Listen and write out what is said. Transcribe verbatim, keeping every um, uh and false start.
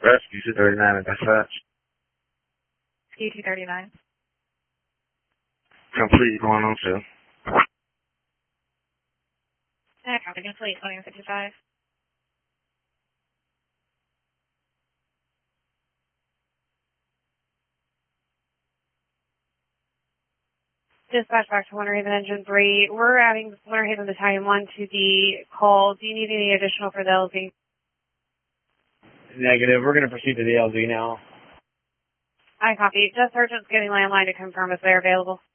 Rescue two thirty-nine at dispatch. Rescue two thirty-nine. Complete going on to. Yeah, copy complete, twenty fifty-five. Dispatch back to Winter Haven Engine three. We're adding Winter Haven Battalion one to the call. Do you need any additional for the L Z? Negative. We're going to proceed to the L Z now. I copy. Just Sergeant's getting landline to confirm if they're available.